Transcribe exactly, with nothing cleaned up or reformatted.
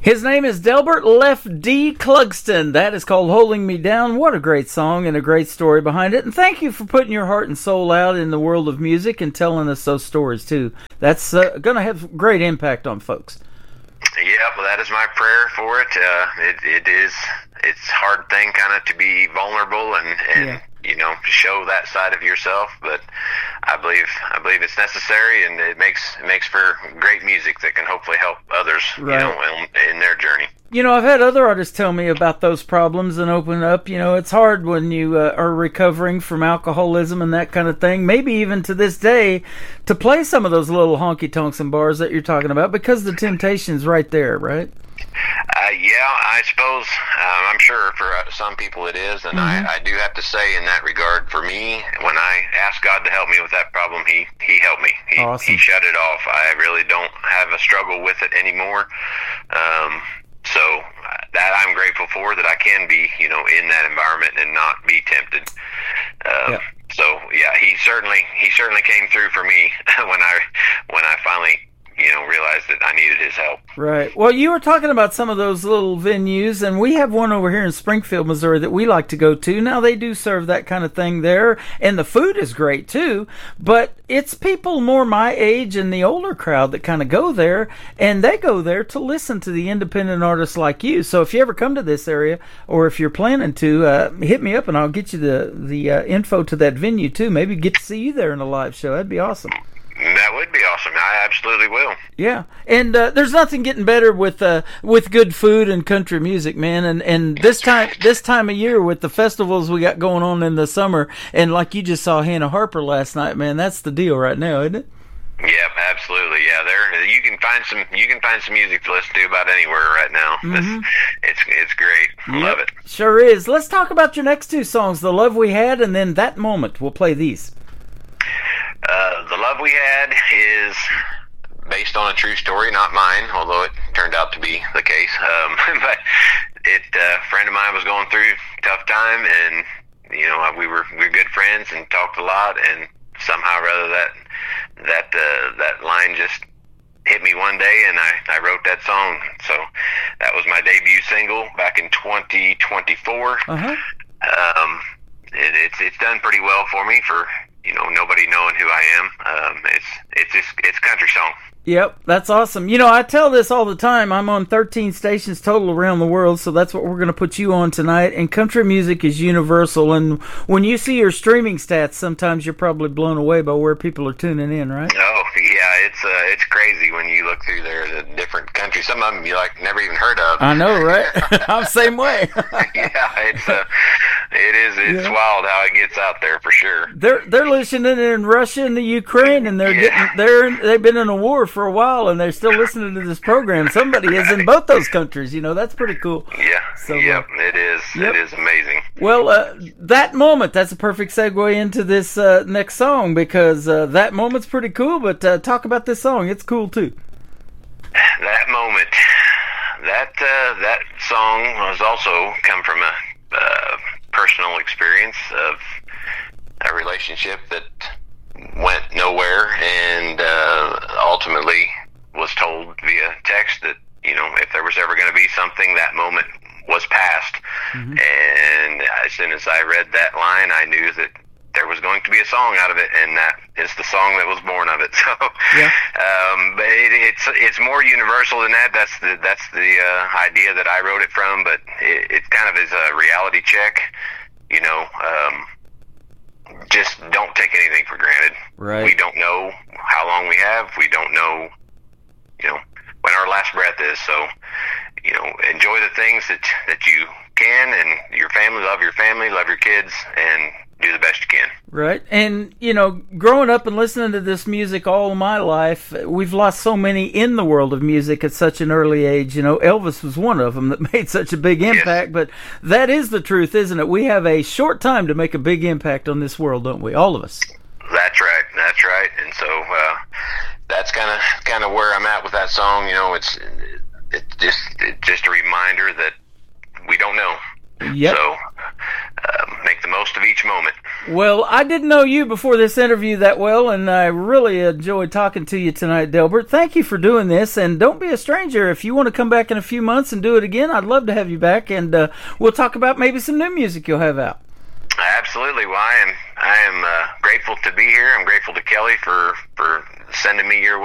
His name is Delbert Left D. Clugston. That is called Holding Me Down. What a great song and a great story behind it. And thank you for putting your heart and soul out in the world of music and telling us those stories, too. That's uh, going to have great impact on folks. Yeah, well, that is my prayer for it. Uh, it, it is, it's a hard thing kind of to be vulnerable and, and yeah. you know, to show that side of yourself, but I believe, I believe it's necessary, and it makes, it makes for great music that can hopefully help others, right. you know, in, in their journey. You know, I've had other artists tell me about those problems and open up. You know, it's hard when you uh, are recovering from alcoholism and that kind of thing, maybe even to this day, to play some of those little honky-tonks and bars that you're talking about, because the temptation's right there, right? Uh, yeah, I suppose, um, I'm sure for uh, some people it is, and mm-hmm. I, I do have to say in that regard, for me, when I asked God to help me with that problem, he, he helped me. He, awesome. he shut it off. I really don't have a struggle with it anymore. Um, so that I'm grateful for, that I can be, you know, in that environment and not be tempted. Um, yeah. So yeah, he certainly, he certainly came through for me when I, when I finally, you know, realized that I needed his help. Right. Well, you were talking about some of those little venues, and we have one over here in Springfield, Missouri that we like to go to. Now, they do serve that kind of thing there, and the food is great, too, but it's people more my age and the older crowd that kind of go there, and they go there to listen to the independent artists like you. So if you ever come to this area, or if you're planning to, uh, hit me up, and I'll get you the, the uh, info to that venue, too. Maybe get to see you there in a live show. That'd be awesome. That would be awesome. I absolutely will. Yeah, and uh, there's nothing getting better with uh, with good food and country music, man. And and this time this time of year with the festivals we got going on in the summer, and like you just saw Hannah Harper last night, man. That's the deal right now, isn't it? Yep, absolutely. Yeah, there you can find some you can find some music to listen to about anywhere right now. Mm-hmm. It's, it's it's great. Yep, love it. Sure is. Let's talk about your next two songs, "The Love We Had" and then "That Moment." We'll play these. Uh, The Love We Had is based on a true story, not mine, although it turned out to be the case. Um, but it, uh, a friend of mine was going through a tough time, and, you know, we were, we were good friends and talked a lot, and somehow or other that, that, uh, that line just hit me one day, and I, I wrote that song. So that was my debut single back in twenty twenty-four. Uh-huh. Um, it, it's, it's done pretty well for me for, you know, nobody knowing who I am. Um, it's it's just it's country song. Yep, that's awesome. You know, I tell this all the time. I'm on thirteen stations total around the world, so that's what we're going to put you on tonight. And country music is universal. And when you see your streaming stats, sometimes you're probably blown away by where people are tuning in, right? Oh, yeah, it's uh, it's crazy when you look through there, the different countries. Some of them you like never even heard of. I know, right? I'm the same way. Yeah, it's uh, it is it's yeah. wild how it gets out there for sure. They're they're listening in Russia and the Ukraine, and they're yeah. getting they're they've been in a war for a while, and they're still listening to this program. Somebody is in both those countries. You know, that's pretty cool. Yeah. So, yep. Uh, it is. Yep. It is amazing. Well, uh, That Moment. That's a perfect segue into this uh, next song, because uh, That Moment's pretty cool. But uh, talk about this song. It's cool too. That Moment. That uh, that song was also come from a uh, personal experience of a relationship that went nowhere, and uh, ultimately was told via text that, you know, if there was ever going to be something, that moment was past. Mm-hmm. And as soon as I read that line, I knew that there was going to be a song out of it, and that is the song that was born of it. So, yeah. um, but it, it's it's more universal than that. That's the that's the uh, idea that I wrote it from. But it, it kind of is a reality check, you know. Um, just don't take anything for granted. Right. We don't know how long we have. We don't know, you know, when our last breath is. So, you know, enjoy the things that that you can, and your family, love your family, love your kids, and do the best you can. Right. And, you know, growing up and listening to this music all my life, we've lost so many in the world of music at such an early age. You know, Elvis was one of them that made such a big impact, yes. But that is the truth, isn't it? We have a short time to make a big impact on this world, don't we? All of us. That's right. That's right. And so uh, that's kind of kind of where I'm at with that song. You know, it's it's just it's just a reminder that we don't know. Yep. So uh, make the most most of each moment. Well, I didn't know you before this interview that well, and I really enjoyed talking to you tonight, Delbert. Thank you for doing this, and don't be a stranger. If you want to come back in a few months and do it again, I'd love to have you back, and uh, we'll talk about maybe some new music you'll have out. Absolutely. Well, I am, I am uh, grateful to be here. I'm grateful to Kelly for, for sending me your way.